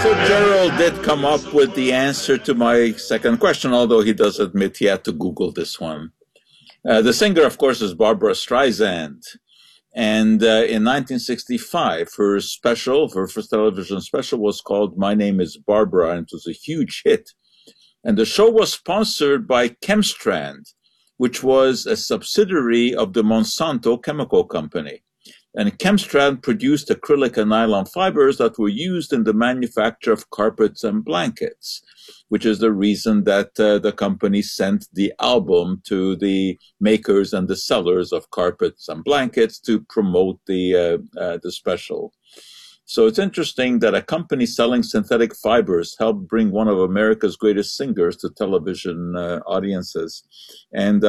So Gerald did come up with the answer to my second question, although he does admit he had to Google this one. The singer, of course, is Barbra Streisand. And in 1965, her first television special was called My Name is Barbara, and it was a huge hit. And the show was sponsored by Chemstrand, which was a subsidiary of the Monsanto chemical company. And Chemstrand produced acrylic and nylon fibers that were used in the manufacture of carpets and blankets, which is the reason that the company sent the album to the makers and the sellers of carpets and blankets to promote the special. So it's interesting that a company selling synthetic fibers helped bring one of America's greatest singers to television audiences. And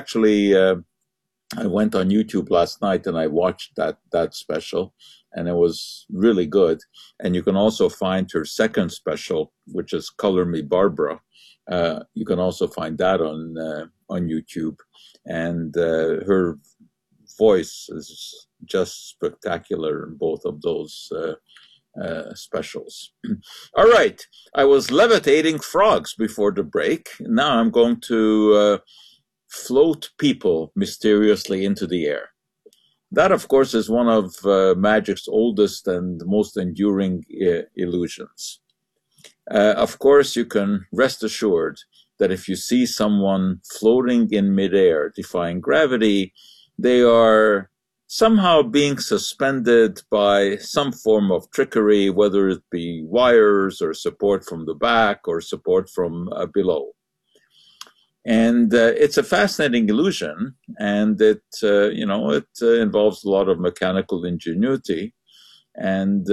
I went on YouTube last night and I watched that special, and it was really good. And you can also find her second special, which is Color Me Barbara. You can also find that on YouTube. And her voice is just spectacular in both of those specials. All right, I was levitating frogs before the break. Now I'm going to float people mysteriously into the air. That, of course, is one of magic's oldest and most enduring illusions. Of course, you can rest assured that if you see someone floating in midair, defying gravity, they are somehow being suspended by some form of trickery, whether it be wires or support from the back or support from below. And it's a fascinating illusion, and it involves a lot of mechanical ingenuity. And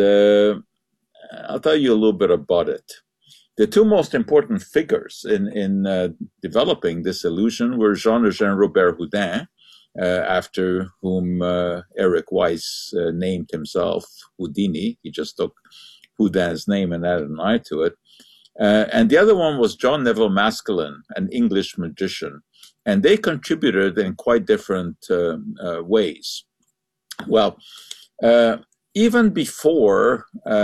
I'll tell you a little bit about it. The two most important figures in developing this illusion were Jean-Eugène Robert Houdin, after whom Eric Weiss named himself Houdini. He just took Houdin's name and added an I to it. And the other one was John Neville Maskelyne, an English magician. And they contributed in quite different ways. Well, even before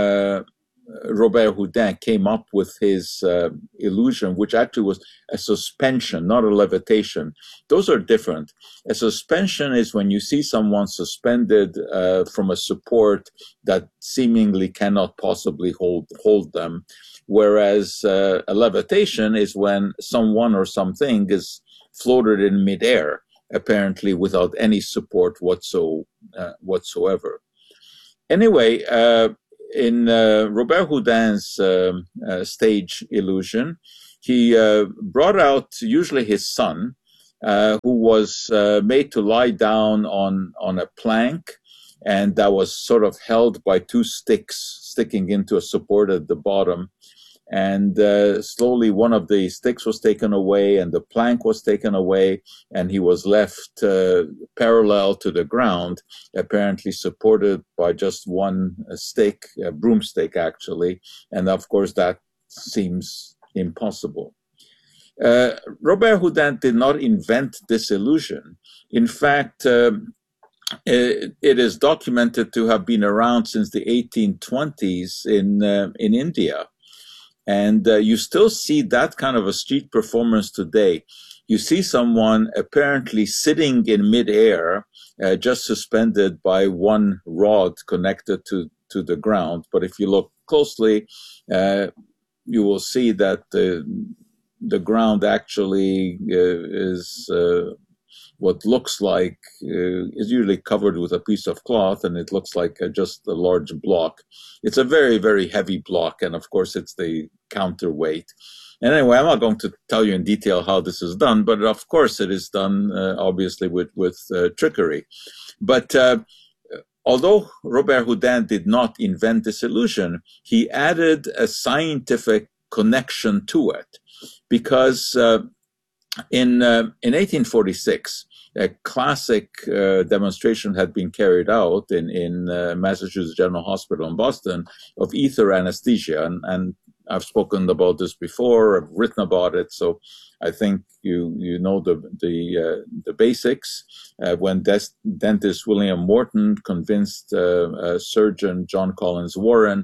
Robert Houdin came up with his illusion, which actually was a suspension, not a levitation. Those are different. A suspension is when you see someone suspended from a support that seemingly cannot possibly hold them. Whereas a levitation is when someone or something is floated in midair, apparently without any support whatsoever. Anyway, in Robert Houdin's stage illusion, he brought out usually his son, who was made to lie down on a plank, and that was sort of held by two sticks sticking into a support at the bottom. And slowly one of the sticks was taken away and the plank was taken away, and he was left parallel to the ground, apparently supported by just one stick, a broomstick actually. And of course that seems impossible. Robert Houdin did not invent this illusion. In fact, it is documented to have been around since the 1820s in India. And you still see that kind of a street performance today. You see someone apparently sitting in midair, just suspended by one rod connected to the ground. But if you look closely, you will see that the ground actually is what looks like is usually covered with a piece of cloth, and it looks like just a large block. It's a very, very heavy block, and of course it's the counterweight. And anyway, I'm not going to tell you in detail how this is done, but of course it is done obviously with trickery. But although Robert Houdin did not invent this illusion, he added a scientific connection to it, because in 1846, a classic demonstration had been carried out in Massachusetts General Hospital in Boston of ether anesthesia, and I've spoken about this before. I've written about it, so I think you know the basics. When dentist William Morton convinced surgeon John Collins Warren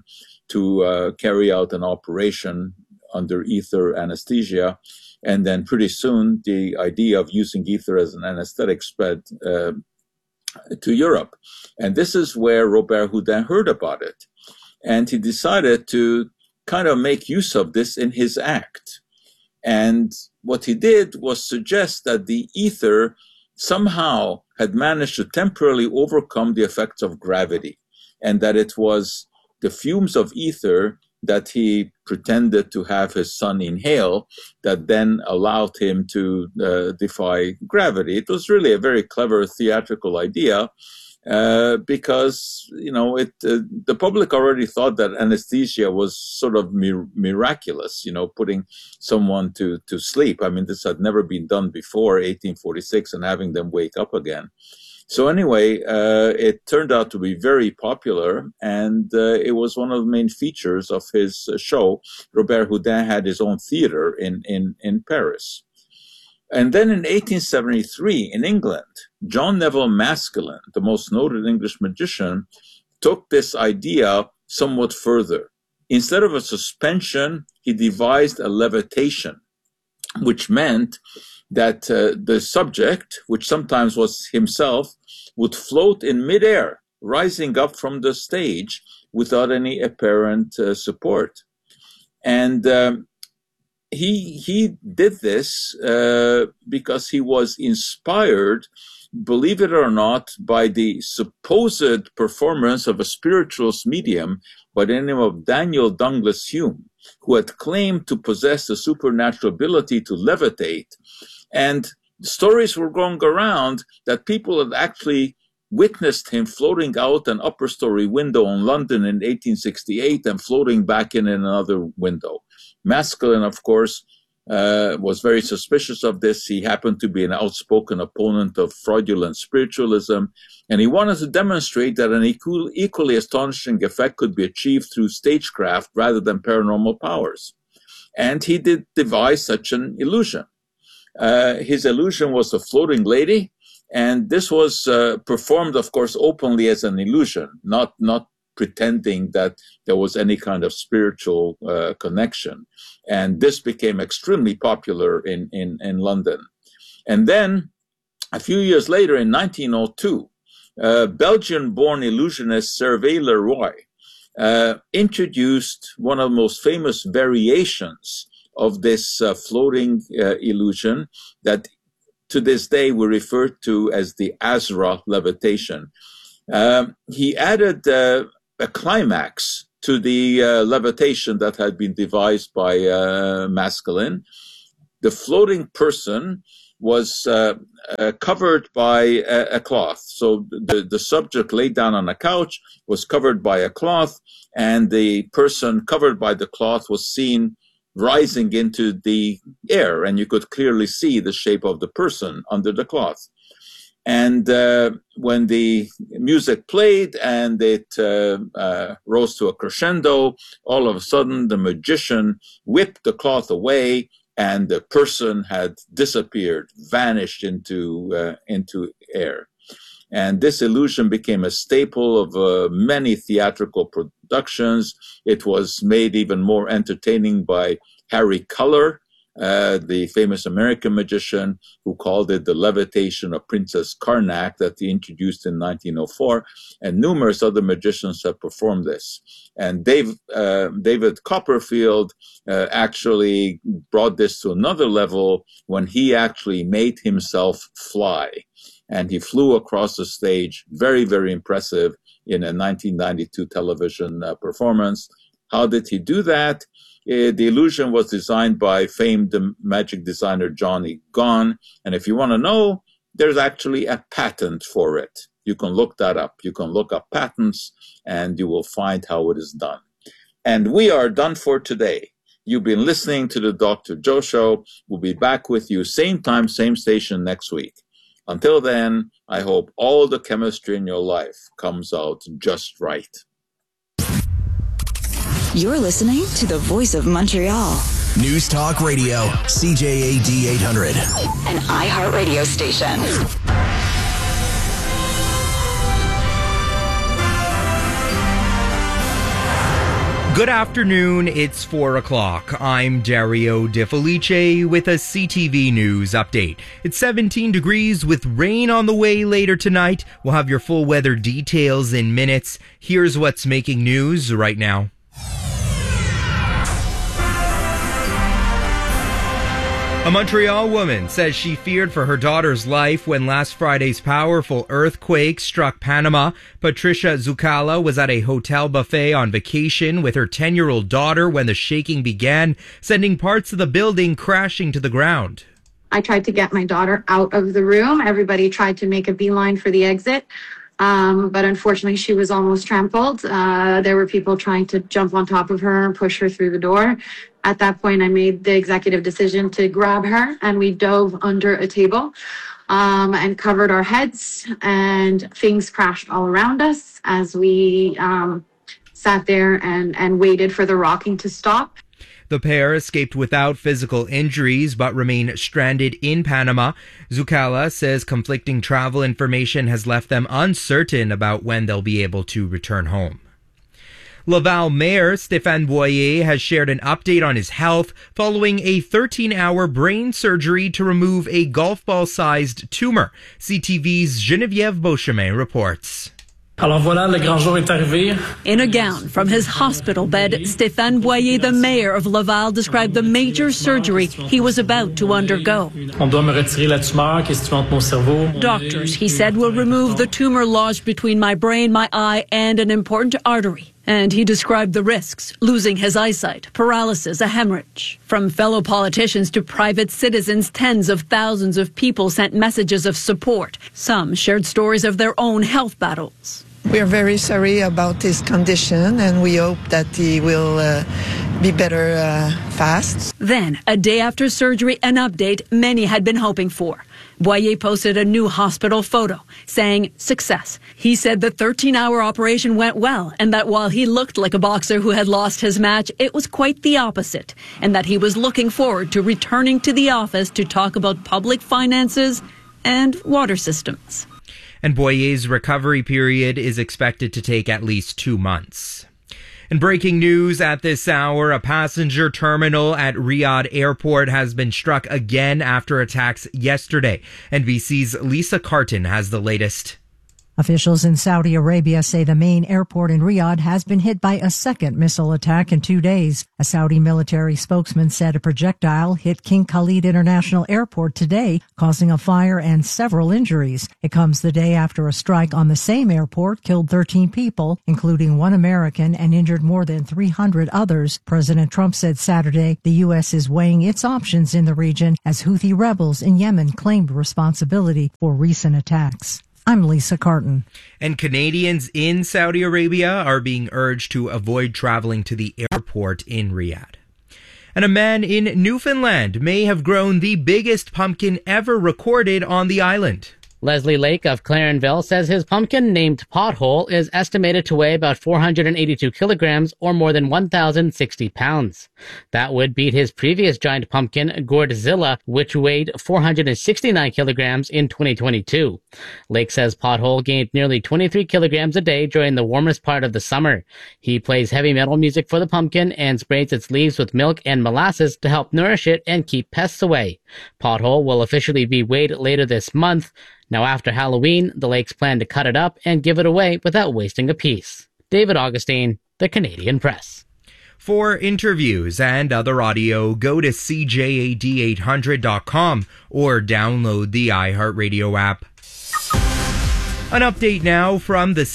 to carry out an operation under ether anesthesia. And then pretty soon, the idea of using ether as an anesthetic spread to Europe. And this is where Robert Houdin heard about it. And he decided to kind of make use of this in his act. And what he did was suggest that the ether somehow had managed to temporarily overcome the effects of gravity, and that it was the fumes of ether that he pretended to have his son inhale that then allowed him to defy gravity. It was really a very clever theatrical idea, because, you know, the public already thought that anesthesia was sort of miraculous, you know, putting someone to sleep. I mean, this had never been done before 1846, and having them wake up again. So anyway, it turned out to be very popular, and it was one of the main features of his show. Robert Houdin had his own theater in Paris. And then in 1873, in England, John Neville Maskelyne, the most noted English magician, took this idea somewhat further. Instead of a suspension, he devised a levitation, which meant that the subject, which sometimes was himself, would float in midair, rising up from the stage without any apparent support. And he did this because he was inspired, believe it or not, by the supposed performance of a spiritualist medium by the name of Daniel Douglas Hume, who had claimed to possess the supernatural ability to levitate. And stories were going around that people had actually witnessed him floating out an upper story window in London in 1868 and floating back in another window. Maskelyne, of course, was very suspicious of this. He happened to be an outspoken opponent of fraudulent spiritualism, and he wanted to demonstrate that an equally astonishing effect could be achieved through stagecraft rather than paranormal powers. And he did devise such an illusion. His illusion was a floating lady, and this was performed, of course, openly as an illusion, not pretending that there was any kind of spiritual connection. And this became extremely popular in London. And then, a few years later, in 1902, Belgian-born illusionist Serge Leroy introduced one of the most famous variations of this floating illusion that to this day we refer to as the Azra levitation. He added a climax to the levitation that had been devised by Maskelyne. The floating person was covered by a cloth. So the subject laid down on a couch was covered by a cloth, and the person covered by the cloth was seen rising into the air, and you could clearly see the shape of the person under the cloth. And when the music played and it rose to a crescendo, all of a sudden the magician whipped the cloth away, and the person had disappeared, vanished into air. And this illusion became a staple of many theatrical productions. It was made even more entertaining by Harry Culler, the famous American magician, who called it the levitation of Princess Karnak, that he introduced in 1904, and numerous other magicians have performed this. And David Copperfield actually brought this to another level when he actually made himself fly. And he flew across the stage, very, very impressive, in a 1992 television performance. How did he do that? The illusion was designed by famed magic designer Johnny Gunn. And if you want to know, there's actually a patent for it. You can look that up. You can look up patents, and you will find how it is done. And we are done for today. You've been listening to the Dr. Joe Show. We'll be back with you same time, same station next week. Until then, I hope all the chemistry in your life comes out just right. You're listening to the Voice of Montreal. News Talk Radio, CJAD 800. An iHeartRadio station. Good afternoon, it's 4 o'clock. I'm Dario De Felice with a CTV News update. It's 17 degrees with rain on the way later tonight. We'll have your full weather details in minutes. Here's what's making news right now. A Montreal woman says she feared for her daughter's life when last Friday's powerful earthquake struck Panama. Patricia Zucala was at a hotel buffet on vacation with her 10-year-old daughter when the shaking began, sending parts of the building crashing to the ground. I tried to get my daughter out of the room. Everybody tried to make a beeline for the exit. But unfortunately, she was almost trampled. There were people trying to jump on top of her and push her through the door. At that point, I made the executive decision to grab her, and we dove under a table and covered our heads, and things crashed all around us as we sat there and waited for the rocking to stop. The pair escaped without physical injuries but remain stranded in Panama. Zucala says conflicting travel information has left them uncertain about when they'll be able to return home. Laval Mayor Stéphane Boyer has shared an update on his health following a 13-hour brain surgery to remove a golf ball-sized tumor. CTV's Geneviève Beauchemin reports. Alors voilà, le grand jour est arrivé. In a gown from his hospital bed, Stéphane Boyer, the mayor of Laval, described the major surgery he was about to undergo. On doit me retirer la tumeur qui est située entre mon cerveau. Doctors, he said, will remove the tumor lodged between my brain, my eye, and an important artery. And he described the risks, losing his eyesight, paralysis, a hemorrhage. From fellow politicians to private citizens, tens of thousands of people sent messages of support. Some shared stories of their own health battles. We are very sorry about his condition, and we hope that he will be better fast. Then, a day after surgery, an update many had been hoping for. Boyer posted a new hospital photo saying success. He said the 13-hour operation went well and that while he looked like a boxer who had lost his match, it was quite the opposite, and that he was looking forward to returning to the office to talk about public finances and water systems. And Boyer's recovery period is expected to take at least 2 months. In breaking news at this hour, a passenger terminal at Riyadh Airport has been struck again after attacks yesterday. NBC's Lisa Carton has the latest. Officials in Saudi Arabia say the main airport in Riyadh has been hit by a second missile attack in 2 days. A Saudi military spokesman said a projectile hit King Khalid International Airport today, causing a fire and several injuries. It comes the day after a strike on the same airport killed 13 people, including 1 American, and injured more than 300 others. President Trump said Saturday the U.S. is weighing its options in the region as Houthi rebels in Yemen claimed responsibility for recent attacks. I'm Lisa Carton. And Canadians in Saudi Arabia are being urged to avoid traveling to the airport in Riyadh. And a man in Newfoundland may have grown the biggest pumpkin ever recorded on the island. Leslie Lake of Clarenville says his pumpkin, named Pothole, is estimated to weigh about 482 kilograms or more than 1,060 pounds. That would beat his previous giant pumpkin, Gourdzilla, which weighed 469 kilograms in 2022. Lake says Pothole gained nearly 23 kilograms a day during the warmest part of the summer. He plays heavy metal music for the pumpkin and sprays its leaves with milk and molasses to help nourish it and keep pests away. Pothole will officially be weighed later this month. Now, after Halloween, the Lakes plan to cut it up and give it away without wasting a piece. David Augustine, The Canadian Press. For interviews and other audio, go to CJAD800.com or download the iHeartRadio app. An update now from the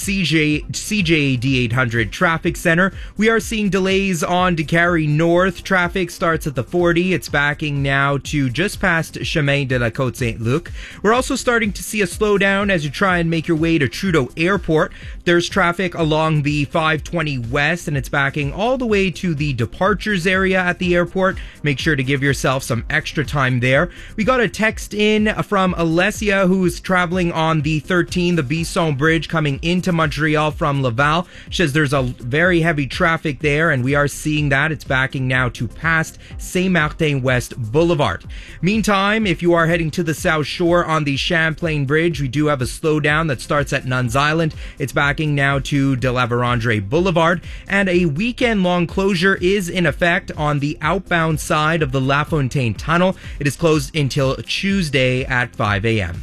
CJAD 800 Traffic Center. We are seeing delays on DeCarry North. Traffic starts at the 40. It's backing now to just past Chemin de la Côte Saint-Luc. We're also starting to see a slowdown as you try and make your way to Trudeau Airport. There's traffic along the 520 West, and it's backing all the way to the departures area at the airport. Make sure to give yourself some extra time there. We got a text in from Alessia, who's traveling on the 13, the Bisson Bridge coming into Montreal from Laval. She says there's a very heavy traffic there, and we are seeing that. It's backing now to past Saint-Martin West Boulevard. Meantime, if you are heading to the South Shore on the Champlain Bridge, we do have a slowdown that starts at Nuns Island. It's backing now to De La Vérendrye Boulevard, and a weekend-long closure is in effect on the outbound side of the La Fontaine Tunnel. It is closed until Tuesday at 5 a.m.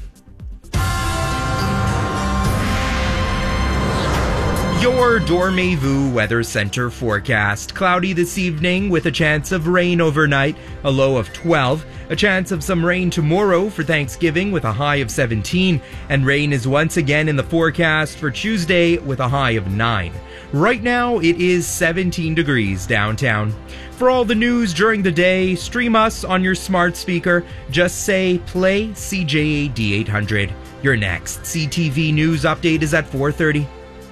Your Dormez-vous Weather Center forecast. Cloudy this evening with a chance of rain overnight, a low of 12. A chance of some rain tomorrow for Thanksgiving with a high of 17. And rain is once again in the forecast for Tuesday with a high of 9. Right now, it is 17 degrees downtown. For all the news during the day, stream us on your smart speaker. Just say, play CJAD 800. Your next CTV News update is at 4:30.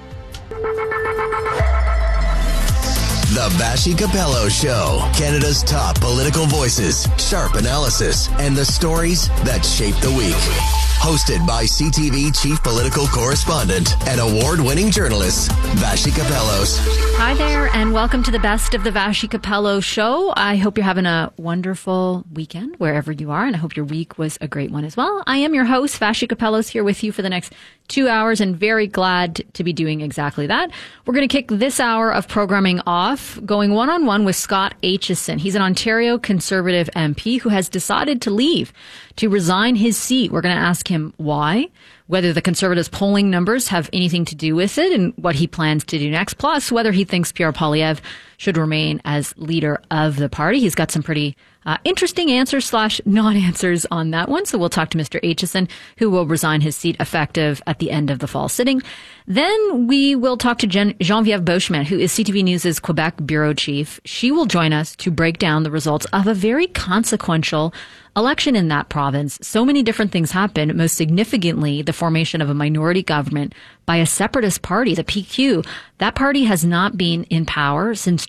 The Vassy Capello Show. Canada's top political voices, sharp analysis, and the stories that shape the week. Hosted by CTV Chief Political Correspondent and award-winning journalist, Vassy Capellos. Hi there, and welcome to the best of the Vassy Capello Show. I hope you're having a wonderful weekend wherever you are, and I hope your week was a great one as well. I am your host, Vassy Capellos, here with you for the next 2 hours, and very glad to be doing exactly that. We're going to kick this hour of programming off going one-on-one with Scott Aitchison. He's an Ontario Conservative MP who has decided to leave, to resign his seat. We're going to ask him why, whether the Conservatives' polling numbers have anything to do with it, and what he plans to do next, plus whether he thinks Pierre Poilievre should remain as leader of the party. He's got some pretty interesting answers / non-answers on that one. So we'll talk to Mr. Aitchison, who will resign his seat effective at the end of the fall sitting. Then we will talk to Geneviève Beauchemin, who is CTV News' Quebec bureau chief. She will join us to break down the results of a very consequential election in that province. So many different things happened, most significantly the formation of a minority government by a separatist party, the PQ. That party has not been in power since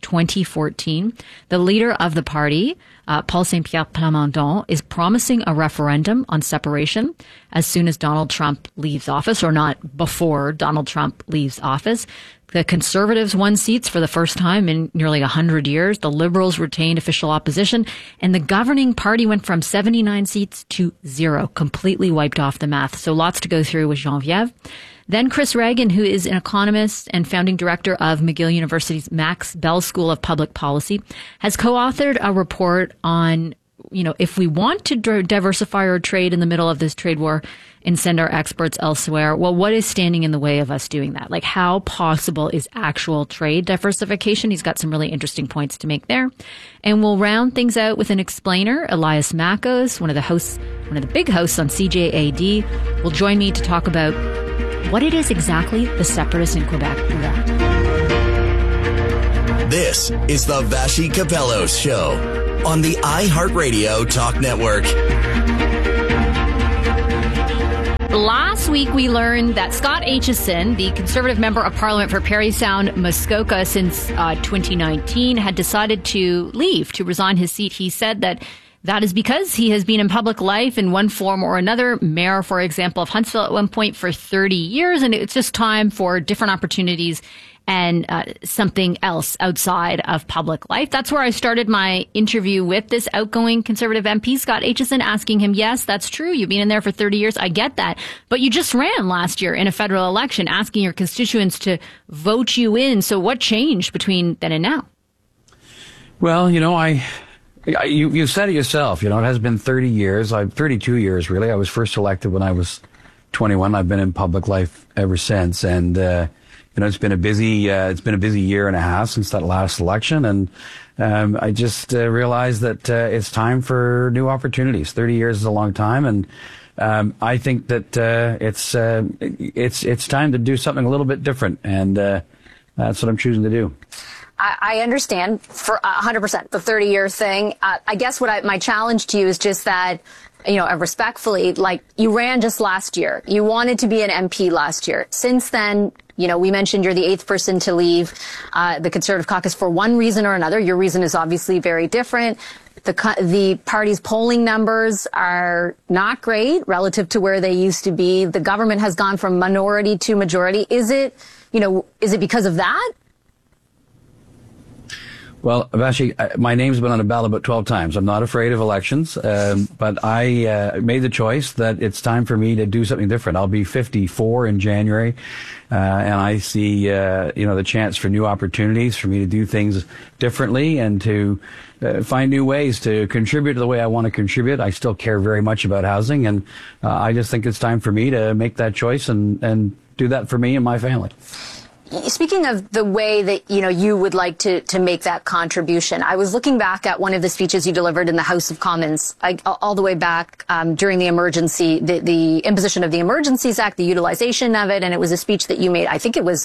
2014. The leader of the party, Paul Saint-Pierre Plamondon, is promising a referendum on separation as soon as Donald Trump leaves office, or not before Donald Trump leaves office. The Conservatives won seats for the first time in nearly 100 years. The Liberals retained official opposition, and the governing party went from 79 seats to 0, completely wiped off the math. So lots to go through with Geneviève. Then Chris Reagan, who is an economist and founding director of McGill University's Max Bell School of Public Policy, has co-authored a report on, if we want to diversify our trade in the middle of this trade war and send our exports elsewhere, well, what is standing in the way of us doing that? Like, how possible is actual trade diversification? He's got some really interesting points to make there. And we'll round things out with an explainer. Elias Makos, one of the big hosts on CJAD, will join me to talk about what it is exactly the separatists in Quebec want. This is the Vassy Capellos Show on the iHeartRadio Talk Network. Last week, we learned that Scott Aitchison, the Conservative member of Parliament for Parry Sound Muskoka since 2019, had decided to leave, to resign his seat. He said that is because he has been in public life in one form or another, mayor, for example, of Huntsville at one point for 30 years, and it's just time for different opportunities and something else outside of public life. That's where I started my interview with this outgoing Conservative MP, Scott Aitchison, asking him, yes, that's true. You've been in there for 30 years. I get that. But you just ran last year in a federal election, asking your constituents to vote you in. So what changed between then and now? Well, you said it yourself. It has been 30 years. 32 years, really. I was first elected when I was 21. I've been in public life ever since. And, it's been a busy year and a half since that last election. And, I just realized that, it's time for new opportunities. 30 years is a long time. And, I think that, it's time to do something a little bit different. And, that's what I'm choosing to do. I understand for 100% the 30-year thing. I guess my challenge to you is just that, respectfully, like, you ran just last year. You wanted to be an MP last year. Since then, You know, we mentioned you're the 8th person to leave the Conservative caucus for one reason or another. Your reason is obviously very different. The party's polling numbers are not great relative to where they used to be. The government has gone from minority to majority. Is it because of that? Well, Vashi, my name's been on a ballot about 12 times. I'm not afraid of elections, but I made the choice that it's time for me to do something different. I'll be 54 in January, and I see, the chance for new opportunities for me to do things differently and to find new ways to contribute to the way I want to contribute. I still care very much about housing, and I just think it's time for me to make that choice and do that for me and my family. Speaking of the way that, you would like to make that contribution, I was looking back at one of the speeches you delivered in the House of Commons, all the way back during the emergency, the imposition of the Emergencies Act, the utilization of it, and it was a speech that you made, I think it was,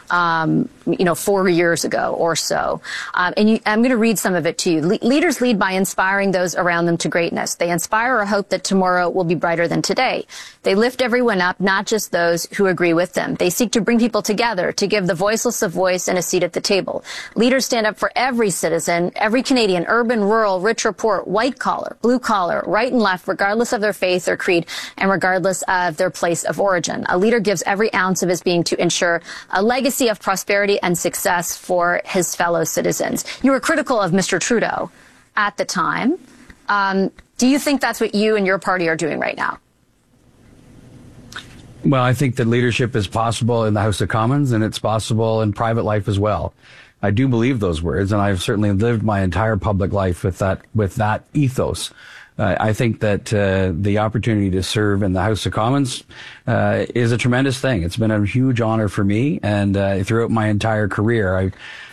4 years ago or so. I'm going to read some of it to you. Leaders lead by inspiring those around them to greatness. They inspire a hope that tomorrow will be brighter than today. They lift everyone up, not just those who agree with them. They seek to bring people together, to give the voiceless a voice and a seat at the table. Leaders stand up for every citizen, every Canadian, urban, rural, rich or poor, white collar, blue collar, right and left, regardless of their faith or creed, and regardless of their place of origin. A leader gives every ounce of his being to ensure a legacy of prosperity and success for his fellow citizens. You were critical of Mr. Trudeau at the time. Do you think that's what you and your party are doing right now? Well, I think that leadership is possible in the House of Commons, and it's possible in private life as well. I do believe those words, and I've certainly lived my entire public life with that ethos. I think that the opportunity to serve in the House of Commons is a tremendous thing. It's been a huge honor for me, and throughout my entire career,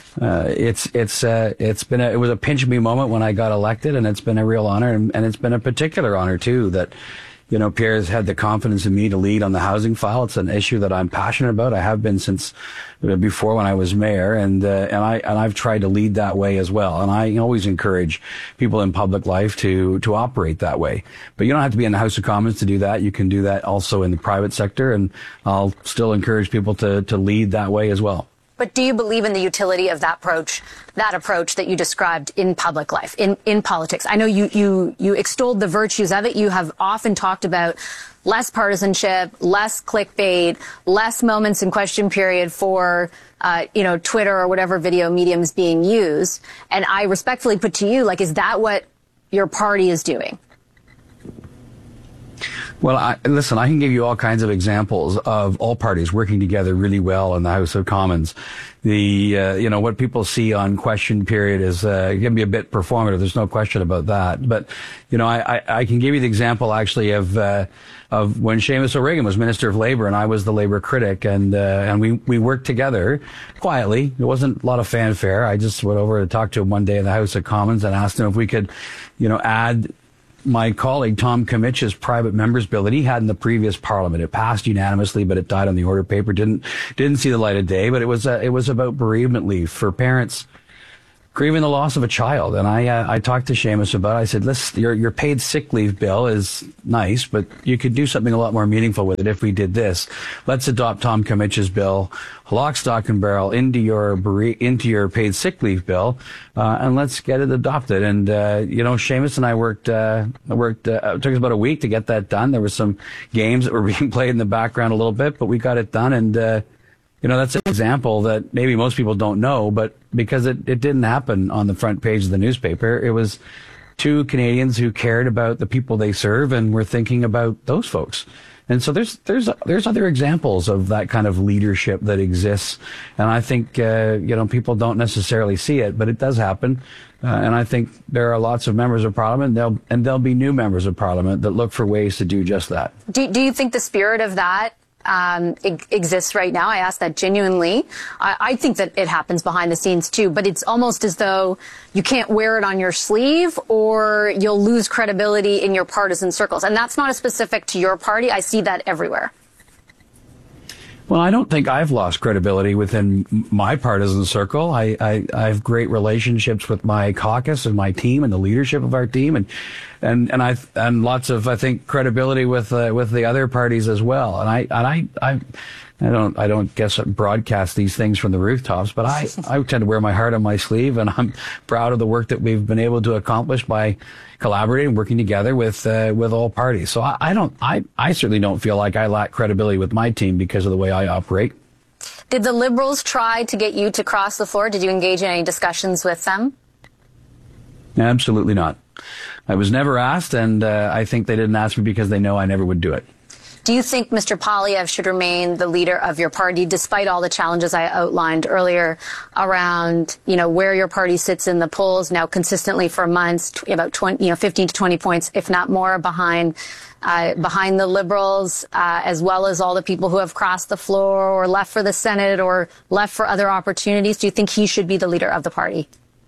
it was a pinch me moment when I got elected, and it's been a real honor, and it's been a particular honor too that Pierre's had the confidence in me to lead on the housing file. It's an issue that I'm passionate about. I have been since before when I was mayor, and I've tried to lead that way as well. And I always encourage people in public life to operate that way. But you don't have to be in the House of Commons to do that. You can do that also in the private sector, and I'll still encourage people to lead that way as well. But do you believe in the utility of that approach that you described in public life, in politics? I know you extolled the virtues of it. You have often talked about less partisanship, less clickbait, less moments in question period for, Twitter or whatever video medium is being used. And I respectfully put to you, is that what your party is doing? Well, listen, I can give you all kinds of examples of all parties working together really well in the House of Commons. What people see on question period is, can be a bit performative. There's no question about that. But, I can give you the example actually of when Seamus O'Regan was Minister of Labour and I was the Labour critic, and we worked together quietly. There wasn't a lot of fanfare. I just went over to talk to him one day in the House of Commons and asked him if we could, add my colleague Tom Kamich's private members bill that he had in the previous parliament. It passed unanimously, but it died on the order paper. Didn't see the light of day. But it was about bereavement leave for parents grieving the loss of a child. And I talked to Seamus about it. I said, listen, your paid sick leave bill is nice, but you could do something a lot more meaningful with it if we did this. Let's adopt Tom Kamich's bill, lock, stock, and barrel into your paid sick leave bill, and let's get it adopted. And Seamus and I worked. It took us about a week to get that done. There were some games that were being played in the background a little bit, but we got it done. And that's an example that maybe most people don't know, but because it didn't happen on the front page of the newspaper, it was two Canadians who cared about the people they serve and were thinking about those folks. And so there's other examples of that kind of leadership that exists. And I think, people don't necessarily see it, but it does happen. And I think there are lots of members of parliament, there'll be new members of parliament that look for ways to do just that. Do you think the spirit of that exists right now? I ask that genuinely. I think that it happens behind the scenes too, but it's almost as though you can't wear it on your sleeve or you'll lose credibility in your partisan circles. And that's not specific to your party. I see that everywhere. Well, I don't think I've lost credibility within my partisan circle. I have great relationships with my caucus and my team and the leadership of our team, and lots of, I think, credibility with the other parties as well. And I I don't guess broadcast these things from the rooftops, but I tend to wear my heart on my sleeve, and I'm proud of the work that we've been able to accomplish by collaborating, working together with all parties. So I certainly don't feel like I lack credibility with my team because of the way I operate. Did the Liberals try to get you to cross the floor? Did you engage in any discussions with them? Absolutely not. I was never asked, and I think they didn't ask me because they know I never would do it. Do you think Mr. Poilievre should remain the leader of your party, despite all the challenges I outlined earlier around, where your party sits in the polls now consistently for months, about 15 to 20 points, if not more, behind the Liberals, as well as all the people who have crossed the floor or left for the Senate or left for other opportunities? Do you think he should be the leader of the party?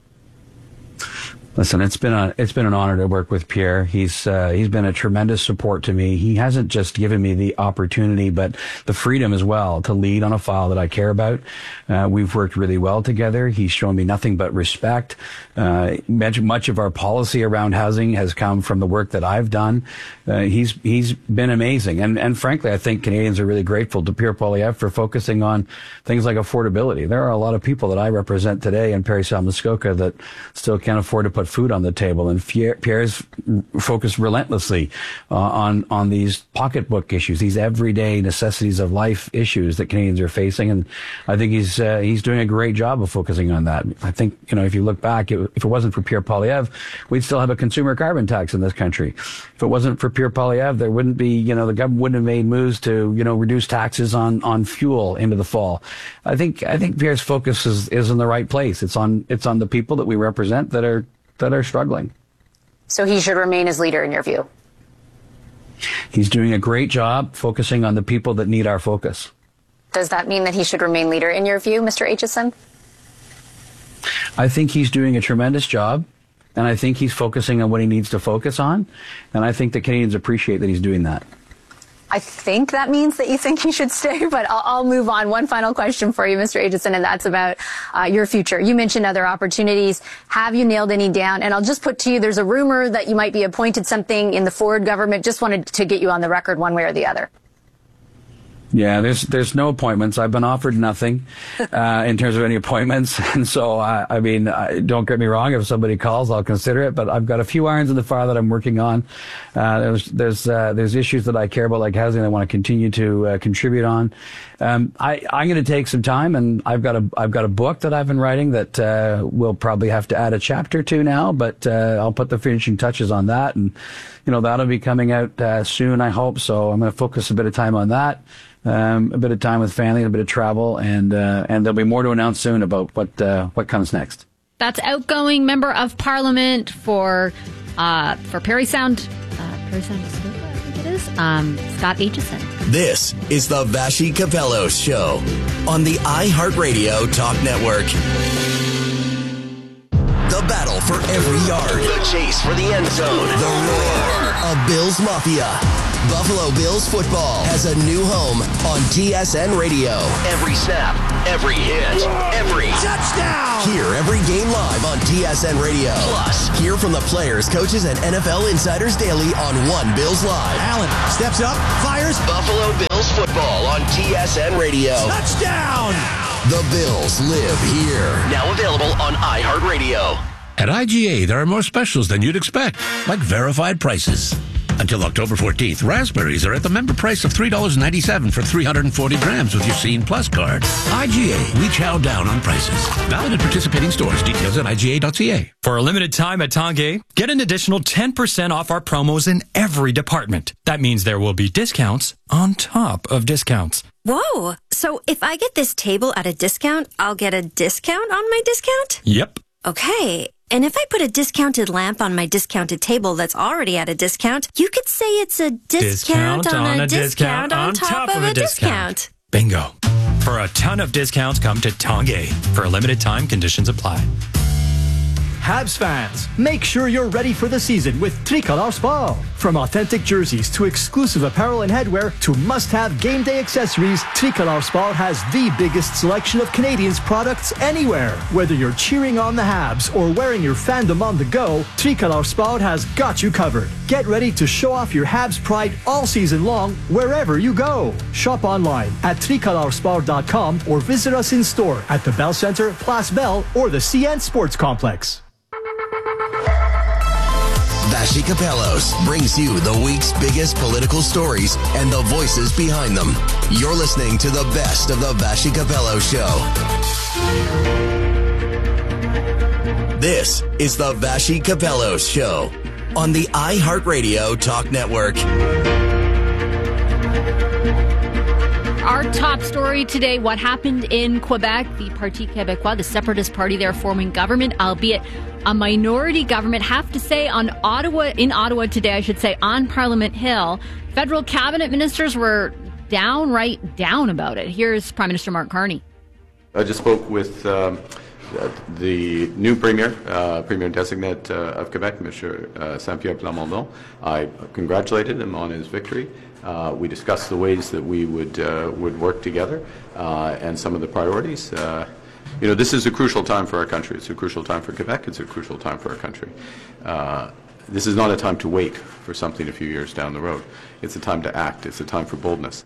Listen, it's been an honor to work with Pierre. He's been a tremendous support to me. He hasn't just given me the opportunity, but the freedom as well to lead on a file that I care about. We've worked really well together. He's shown me nothing but respect. Much of our policy around housing has come from the work that I've done. He's been amazing. And frankly, I think Canadians are really grateful to Pierre Poilievre for focusing on things like affordability. There are a lot of people that I represent today in Parry Sound Muskoka that still can't afford to put food on the table, and Pierre's focused relentlessly on these pocketbook issues, these everyday necessities of life issues that Canadians are facing, and I think he's doing a great job of focusing on that. I think, if you look back, if it wasn't for Pierre Poilievre, we'd still have a consumer carbon tax in this country. If it wasn't for Pierre Poilievre, there wouldn't be, the government wouldn't have made moves to, reduce taxes on fuel into the fall. I think Pierre's focus is in the right place. It's on the people that we represent that are struggling. So he should remain as leader in your view? He's doing a great job focusing on the people that need our focus. Does that mean that he should remain leader in your view, Mr. Aitchison? I think he's doing a tremendous job, and I think he's focusing on what he needs to focus on, and I think that Canadians appreciate that he's doing that. I think that means that you think he should stay, but I'll move on. One final question for you, Mr. Aitchison, and that's about your future. You mentioned other opportunities. Have you nailed any down? And I'll just put to you, there's a rumor that you might be appointed something in the Ford government. Just wanted to get you on the record one way or the other. Yeah, there's no appointments. I've been offered nothing in terms of any appointments, and so don't get me wrong. If somebody calls, I'll consider it. But I've got a few irons in the fire that I'm working on. There's issues that I care about, like housing, that I want to continue to contribute on. I'm going to take some time, and I've got a book that I've been writing that we'll probably have to add a chapter to now. But I'll put the finishing touches on that, and that'll be coming out soon, I hope. So I'm going to focus a bit of time on that. A bit of time with family, a bit of travel, and there'll be more to announce soon about what comes next. That's outgoing member of Parliament for Parry Sound, I think it is, Scott Aitchison. This is the Vassy Capello Show on the iHeartRadio Talk Network. The battle for every yard. The chase for the end zone. The roar of Bills Mafia. Buffalo Bills football has a new home on TSN Radio. Every snap, every hit, every touchdown. Hear every game live on TSN Radio. Plus, hear from the players, coaches, and NFL insiders daily on One Bills Live. Allen steps up, fires. Buffalo Bills football on TSN Radio. Touchdown! The Bills live here. Now available on iHeartRadio. At IGA, there are more specials than you'd expect, like verified prices. Until October 14th, raspberries are at the member price of $3.97 for 340 grams with your Scene Plus card. IGA, we chow down on prices. Valid at participating stores. Details at IGA.ca. For a limited time at Tanguay, get an additional 10% off our promos in every department. That means there will be discounts on top of discounts. Whoa! So if I get this table at a discount, I'll get a discount on my discount? Yep. Okay. And if I put a discounted lamp on my discounted table that's already at a discount, you could say it's a discount on a discount on top of a discount. Bingo. For a ton of discounts, come to Tanguay. For a limited time, conditions apply. Habs fans, make sure you're ready for the season with Tricolor Sport. From authentic jerseys to exclusive apparel and headwear to must-have game day accessories, Tricolor Sport has the biggest selection of Canadians products anywhere. Whether you're cheering on the Habs or wearing your fandom on the go, Tricolor Sport has got you covered. Get ready to show off your Habs pride all season long wherever you go. Shop online at tricolorsport.com or visit us in store at the Bell Centre, Place Bell, or the CN Sports Complex. Vassy Kapelos brings you the week's biggest political stories and the voices behind them. You're listening to the best of the Vassy Kapelos Show. This is the Vassy Kapelos Show on the iHeartRadio Talk Network. Our top story today, what happened in Quebec, the Parti Québécois, the separatist party there forming government, albeit a minority government. Have to say in Ottawa today, I should say, on Parliament Hill, federal cabinet ministers were downright down about it. Here's Prime Minister Mark Carney. I just spoke with the new Premier-designate of Quebec, Mr. Saint-Pierre Plamondon. I congratulated him on his victory. We discussed the ways that we would work together and some of the priorities. This is a crucial time for our country. It's a crucial time for Quebec. It's a crucial time for our country. This is not a time to wait for something a few years down the road. It's a time to act. It's a time for boldness.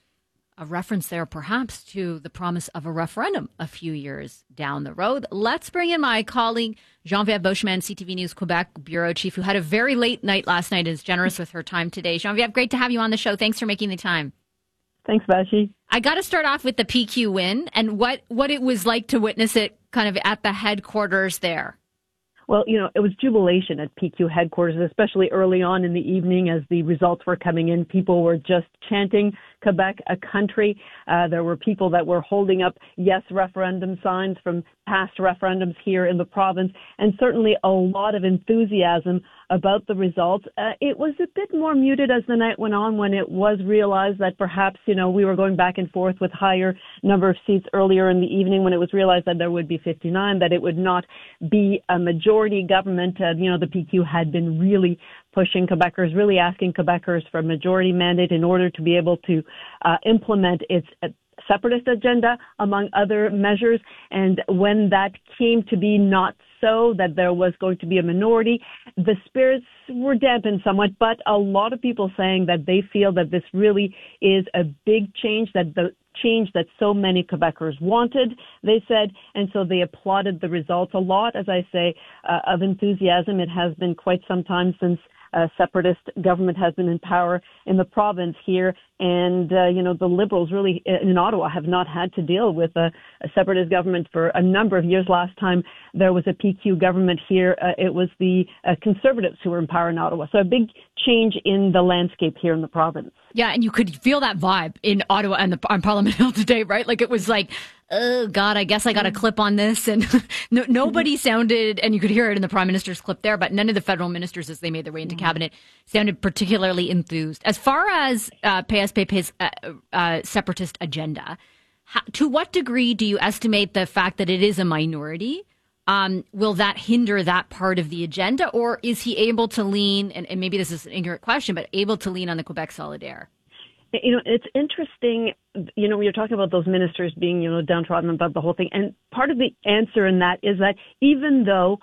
A reference there perhaps to the promise of a referendum a few years down the road. Let's bring in my colleague, Geneviève Beauchemin, CTV News Quebec bureau chief, who had a very late night last night and is generous with her time today. Geneviève, great to have you on the show. Thanks for making the time. Thanks, Vassy. I got to start off with the PQ win and what it was like to witness it kind of at the headquarters there. Well, it was jubilation at PQ headquarters, especially early on in the evening as the results were coming in. People were just chanting Quebec a country. There were people that were holding up yes referendum signs from past referendums here in the province, and certainly a lot of enthusiasm about the results. It was a bit more muted as the night went on when it was realized that perhaps, we were going back and forth with higher number of seats earlier in the evening when it was realized that there would be 59, that it would not be a majority government. The PQ had been really pushing Quebecers, really asking Quebecers for a majority mandate in order to be able to implement its separatist agenda, among other measures. And when that came to be not so, that there was going to be a minority, the spirits were dampened somewhat, but a lot of people saying that they feel that this really is a big change, that the change that so many Quebecers wanted, they said, and so they applauded the results. A lot, as I say, of enthusiasm. It has been quite some time since a separatist government has been in power in the province here. And, the Liberals really in Ottawa have not had to deal with a separatist government for a number of years. Last time there was a PQ government here, it was the Conservatives who were in power in Ottawa. So a big change in the landscape here in the province. Yeah, and you could feel that vibe in Ottawa and on Parliament Hill today, right? Like it was like, oh, God, I guess I got a clip on this. And nobody sounded, and you could hear it in the Prime Minister's clip there, but none of the federal ministers, as they made their way into cabinet, sounded particularly enthused. As far as PSP's separatist agenda, to what degree do you estimate the fact that it is a minority? Will that hinder that part of the agenda, or is he able to lean, and maybe this is an ignorant question, but able to lean on the Quebec Solidaire? It's interesting, when you're talking about those ministers being, downtrodden about the whole thing. And part of the answer in that is that even though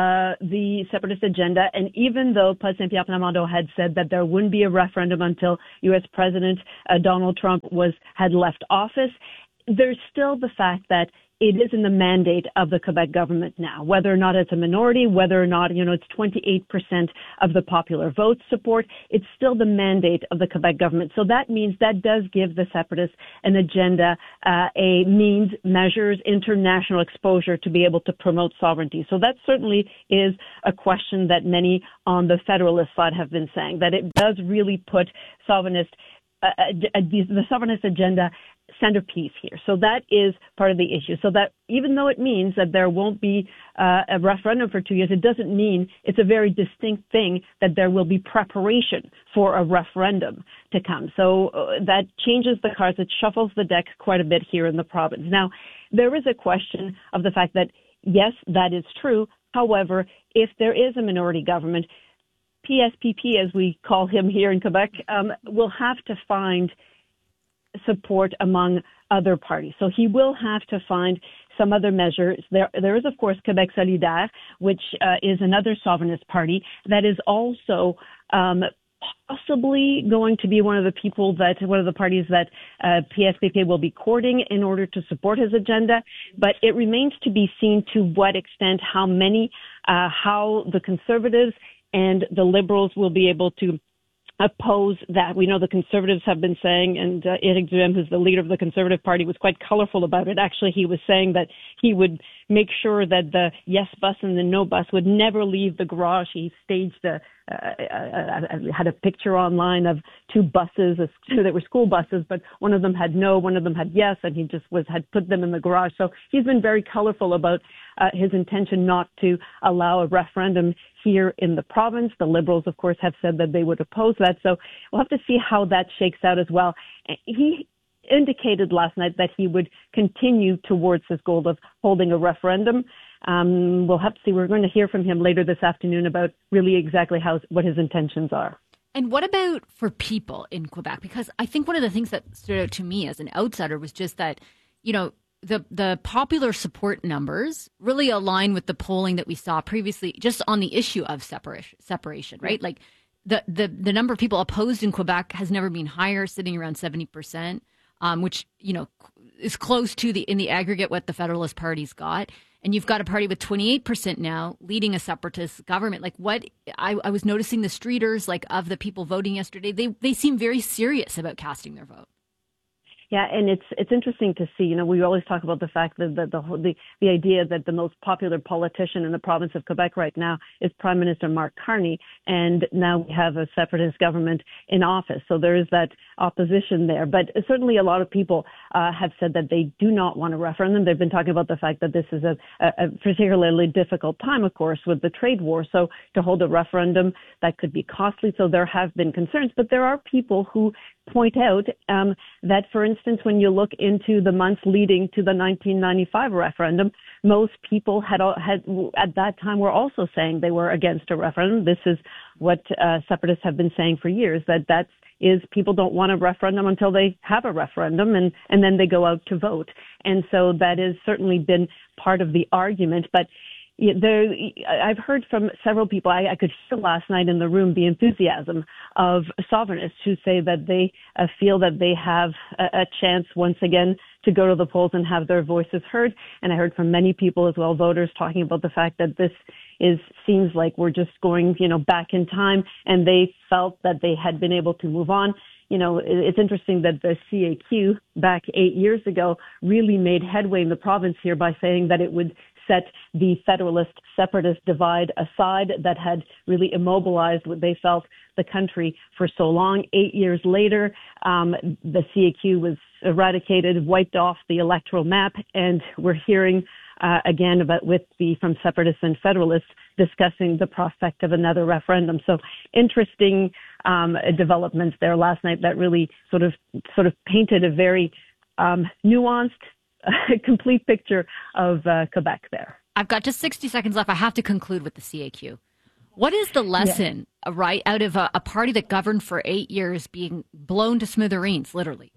the separatist agenda, and even though Saint-Pierre Plamondon had said that there wouldn't be a referendum until U.S. President Donald Trump had left office, there's still the fact that it is in the mandate of the Quebec government now, whether or not it's a minority, whether or not, it's 28% of the popular vote support. It's still the mandate of the Quebec government. So that means that does give the separatists an agenda, a means, measures, international exposure to be able to promote sovereignty. So that certainly is a question that many on the federalist side have been saying, that it does really put the sovereignist agenda centerpiece here. So that is part of the issue. So that even though it means that there won't be a referendum for 2 years, it doesn't mean it's a very distinct thing that there will be preparation for a referendum to come. So that changes the cards. It shuffles the deck quite a bit here in the province. Now, there is a question of the fact that, yes, that is true. However, if there is a minority government, PSPP, as we call him here in Quebec, will have to find support among other parties. So he will have to find some other measures. There is, of course, Quebec Solidaire, which is another sovereignist party that is also possibly going to be one of the parties that PSPP will be courting in order to support his agenda. But it remains to be seen to what extent, how the Conservatives and the Liberals will be able to oppose that. We know the Conservatives have been saying, and Éric Duhaime, who's the leader of the Conservative Party, was quite colorful about it. Actually, he was saying that he would make sure that the yes bus and the no bus would never leave the garage. He staged had a picture online of two buses that were school buses, but one of them had no, one of them had yes, and he just had put them in the garage. So he's been very colorful about his intention not to allow a referendum here in the province. The Liberals, of course, have said that they would oppose that. So we'll have to see how that shakes out as well. He indicated last night that he would continue towards his goal of holding a referendum. We'll have to see. We're going to hear from him later this afternoon about really exactly what his intentions are. And what about for people in Quebec? Because I think one of the things that stood out to me as an outsider was just that, the popular support numbers really align with the polling that we saw previously just on the issue of separation, right? Like the number of people opposed in Quebec has never been higher, sitting around 70%, which, is close to in the aggregate what the Federalist Party's got. And you've got a party with 28% now leading a separatist government. Like I was noticing the streeters, of the people voting yesterday, they seem very serious about casting their vote. Yeah, and it's interesting to see. We always talk about the fact that the idea that the most popular politician in the province of Quebec right now is Prime Minister Mark Carney, and now we have a separatist government in office. So there is that opposition there. But certainly a lot of people have said that they do not want a referendum. They've been talking about the fact that this is a particularly difficult time, of course, with the trade war. So to hold a referendum, that could be costly. So there have been concerns. But there are people who point out that, for instance, when you look into the months leading to the 1995 referendum, most people had at that time were also saying they were against a referendum. This is what separatists have been saying for years, that is people don't want a referendum until they have a referendum and then they go out to vote. And so that has certainly been part of the argument. But I've heard from several people, I could hear last night in the room the enthusiasm of sovereignists who say that they feel that they have a chance once again to go to the polls and have their voices heard. And I heard from many people as well, voters, talking about the fact that this seems like we're just going, back in time, and they felt that they had been able to move on. It's interesting that the CAQ back 8 years ago really made headway in the province here by saying that it would set the federalist separatist divide aside that had really immobilized what they felt the country for so long. 8 years later, the CAQ was eradicated, wiped off the electoral map, and we're hearing again from separatists and federalists discussing the prospect of another referendum. So interesting developments there last night that really sort of painted a very nuanced, complete picture of Quebec there. I've got just 60 seconds left. I have to conclude with the CAQ. What is the lesson, right, out of a party that governed for 8 years being blown to smithereens, literally?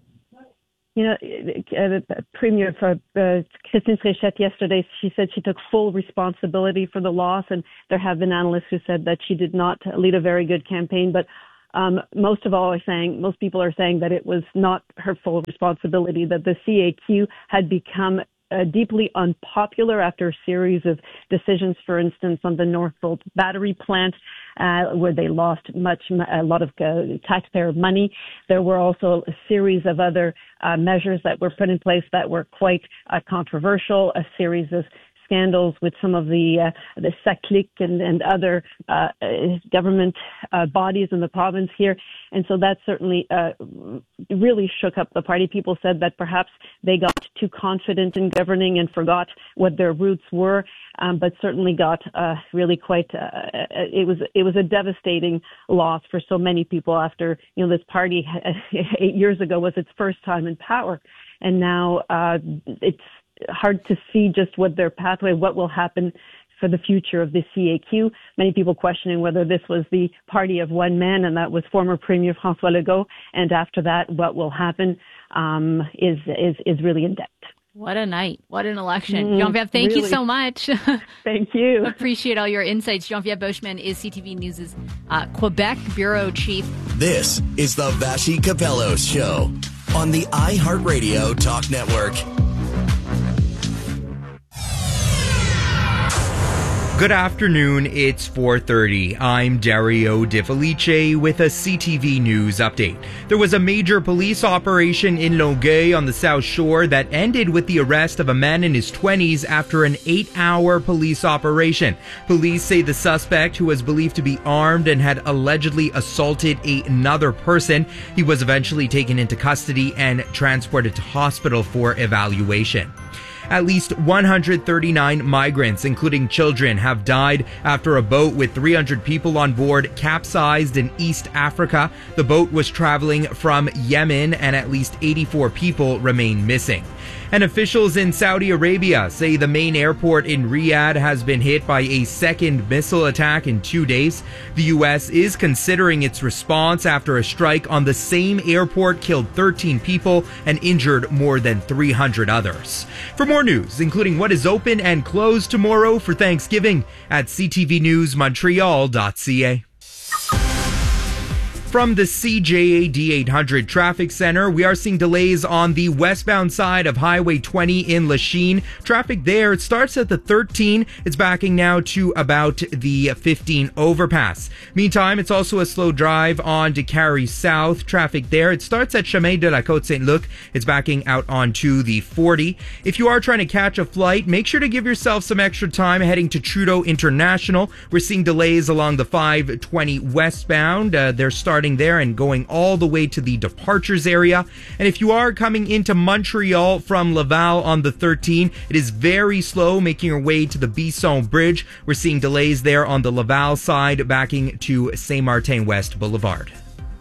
Premier Christine Fréchette yesterday, she said she took full responsibility for the loss, and there have been analysts who said that she did not lead a very good campaign, but most people are saying that it was not her full responsibility, that the CAQ had become deeply unpopular after a series of decisions, for instance, on the Northvolt battery plant, where they lost a lot of taxpayer money. There were also a series of other measures that were put in place that were quite controversial, a series of scandals with some of the SACLIC and other government bodies in the province here. And so that certainly really shook up the party. People said that perhaps they got too confident in governing and forgot what their roots were, but certainly got really quite, it was a devastating loss for so many people after, this party 8 years ago was its first time in power. And now it's hard to see just what their pathway, what will happen for the future of the CAQ. Many people questioning whether this was the party of one man, and that was former Premier François Legault. And after that, what will happen is really in doubt. What a night. What an election. Geneviève, thank you so much. Thank you. Appreciate all your insights. Geneviève Bushman is CTV News' Quebec Bureau Chief. This is the Vashi Capello Show on the iHeartRadio Talk Network. Good afternoon, it's 4:30. I'm Dario De Felice with a CTV News update. There was a major police operation in Longueuil on the South Shore that ended with the arrest of a man in his 20s after an 8-hour police operation. Police say the suspect, who was believed to be armed and had allegedly assaulted another person, he was eventually taken into custody and transported to hospital for evaluation. At least 139 migrants, including children, have died after a boat with 300 people on board capsized in East Africa. The boat was traveling from Yemen and at least 84 people remain missing. And officials in Saudi Arabia say the main airport in Riyadh has been hit by a second missile attack in 2 days. The U.S. is considering its response after a strike on the same airport killed 13 people and injured more than 300 others. For more news, including what is open and closed tomorrow for Thanksgiving, at ctvnewsmontreal.ca. From the CJAD 800 Traffic Center, we are seeing delays on the westbound side of Highway 20 in Lachine. Traffic there, it starts at the 13. It's backing now to about the 15 overpass. Meantime, it's also a slow drive on Décarie South. Traffic there, it starts at Chemin de la Côte-Saint-Luc. It's backing out onto the 40. If you are trying to catch a flight, make sure to give yourself some extra time heading to Trudeau International. We're seeing delays along the 520 westbound. They're starting there and going all the way to the departures area. And if you are coming into Montreal from Laval on the 13, it is very slow making your way to the Bisson Bridge. We're seeing delays there on the Laval side backing to Saint-Martin West Boulevard.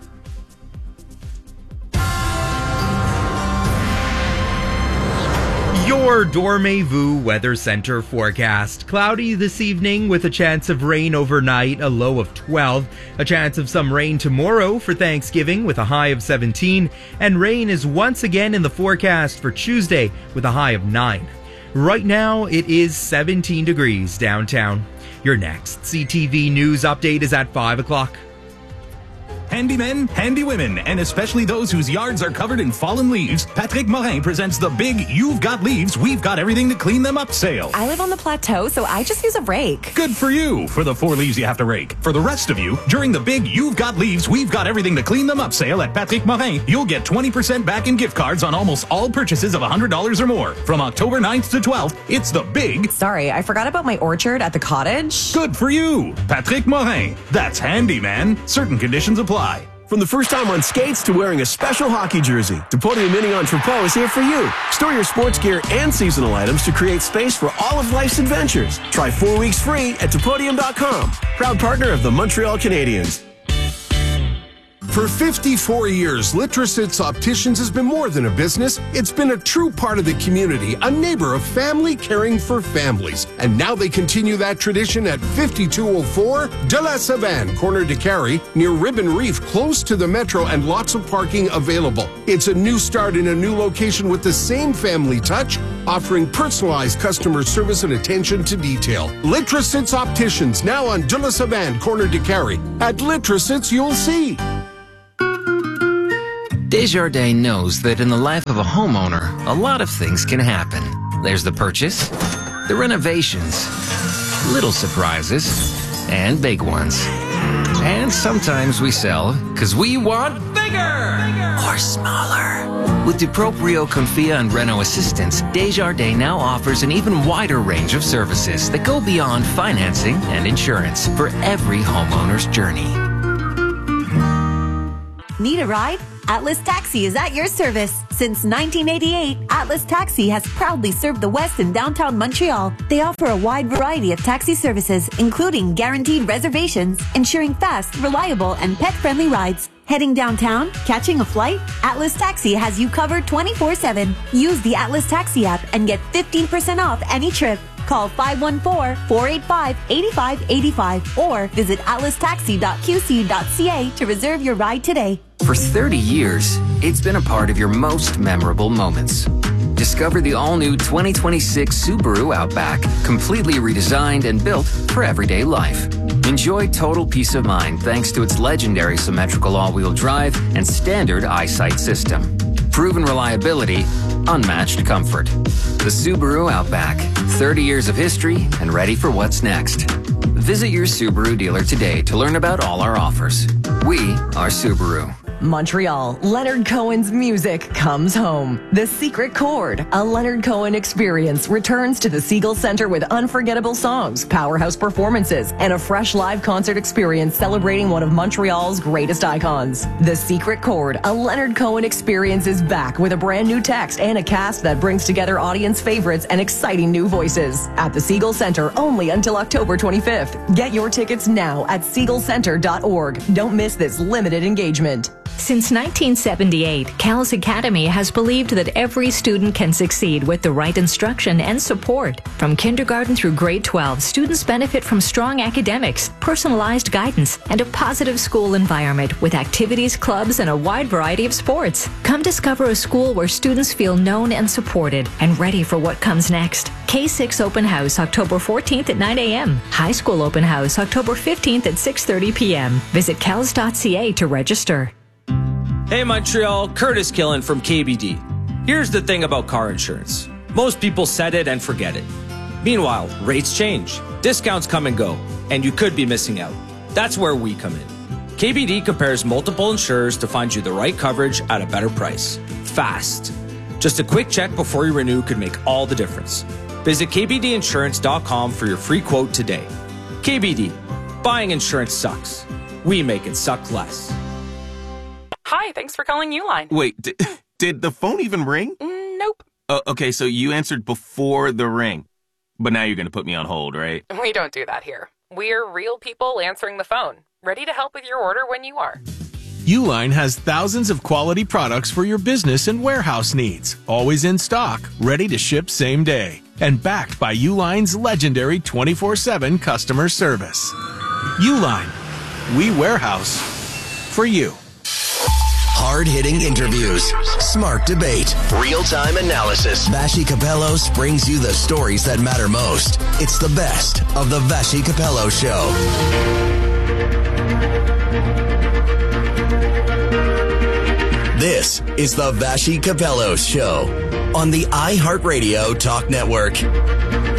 Your Dormez-vous Weather Center forecast. Cloudy this evening with a chance of rain overnight, a low of 12. A chance of some rain tomorrow for Thanksgiving with a high of 17. And rain is once again in the forecast for Tuesday with a high of 9. Right now, it is 17 degrees downtown. Your next CTV News update is at 5 o'clock. Handy men, handy women, and especially those whose yards are covered in fallen leaves, Patrick Morin presents the big You've Got Leaves, We've Got Everything to Clean Them Up sale. I live on the plateau, so I just use a rake. Good for you, for the 4 leaves you have to rake. For the rest of you, during the big You've Got Leaves, We've Got Everything to Clean Them Up sale at Patrick Morin, you'll get 20% back in gift cards on almost all purchases of $100 or more. From October 9th to 12th, it's the big... Sorry, I forgot about my orchard at the cottage. Good for you, Patrick Morin. That's handy, man. Certain conditions apply. From the first time on skates to wearing a special hockey jersey, Depodium Mini Entrepôt is here for you. Store your sports gear and seasonal items to create space for all of life's adventures. Try 4 weeks free at Depodium.com. Proud partner of the Montreal Canadiens. For 54 years, Litrosits Opticians has been more than a business. It's been a true part of the community, a neighbor of family caring for families. And now they continue that tradition at 5204 De La Savane, corner Décarie, near Ribbon Reef, close to the metro and lots of parking available. It's a new start in a new location with the same family touch, offering personalized customer service and attention to detail. Litrosits Opticians, now on De La Savane, corner Décarie. At Litrosits, you'll see. Desjardins knows that in the life of a homeowner, a lot of things can happen. There's the purchase, the renovations, little surprises, and big ones. And sometimes we sell because we want bigger or smaller. With Duproprio Confia and Reno Assistance, Desjardins now offers an even wider range of services that go beyond financing and insurance for every homeowner's journey. Need a ride? Atlas Taxi is at your service. Since 1988, Atlas Taxi has proudly served the West and downtown Montreal. They offer a wide variety of taxi services, including guaranteed reservations, ensuring fast, reliable, and pet-friendly rides. Heading downtown? Catching a flight? Atlas Taxi has you covered 24/7. Use the Atlas Taxi app and get 15% off any trip. Call 514-485-8585 or visit atlastaxi.qc.ca to reserve your ride today. For 30 years, it's been a part of your most memorable moments. Discover the all-new 2026 Subaru Outback, completely redesigned and built for everyday life. Enjoy total peace of mind thanks to its legendary symmetrical all-wheel drive and standard EyeSight system. Proven reliability, unmatched comfort. The Subaru Outback, 30 years of history and ready for what's next. Visit your Subaru dealer today to learn about all our offers. We are Subaru. Montreal, Leonard Cohen's music comes home. The Secret Chord, a Leonard Cohen experience, returns to the Siegel Center with unforgettable songs, powerhouse performances, and a fresh live concert experience celebrating one of Montreal's greatest icons. The Secret Chord, a Leonard Cohen experience, is back with a brand new text and a cast that brings together audience favorites and exciting new voices. At the Siegel Center only until October 25th. Get your tickets now at siegelcenter.org. Don't miss this limited engagement. Since 1978, CALS Academy has believed that every student can succeed with the right instruction and support. From kindergarten through grade 12, students benefit from strong academics, personalized guidance, and a positive school environment with activities, clubs, and a wide variety of sports. Come discover a school where students feel known and supported and ready for what comes next. K6 Open House, October 14th at 9 a.m. High School Open House, October 15th at 6:30 p.m. Visit cals.ca to register. Hey Montreal, Curtis Killen from KBD. Here's the thing about car insurance. Most people set it and forget it. Meanwhile, rates change, discounts come and go, and you could be missing out. That's where we come in. KBD compares multiple insurers to find you the right coverage at a better price. Fast. Just a quick check before you renew could make all the difference. Visit kbdinsurance.com for your free quote today. KBD. Buying insurance sucks. We make it suck less. Hi, thanks for calling Uline. Wait, did the phone even ring? Nope. Okay, so you answered before the ring. But now you're going to put me on hold, right? We don't do that here. We're real people answering the phone, ready to help with your order when you are. Uline has thousands of quality products for your business and warehouse needs. Always in stock, ready to ship same day. And backed by Uline's legendary 24/7 customer service. Uline. We warehouse for you. Hard-hitting interviews, smart debate, real-time analysis. Vassy Kapelos brings you the stories that matter most. It's the best of the Vassy Kapelos Show. This is the Vassy Kapelos Show on the iHeartRadio Talk Network.